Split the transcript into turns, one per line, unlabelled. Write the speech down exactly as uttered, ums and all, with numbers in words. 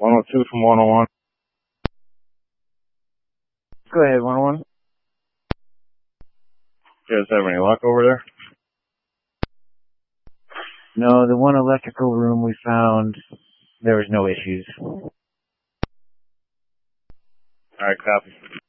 one oh two from one oh one.
Go ahead, one oh one.
You guys have any luck over there?
No, the one electrical room we found, there was no issues.
Alright, copy.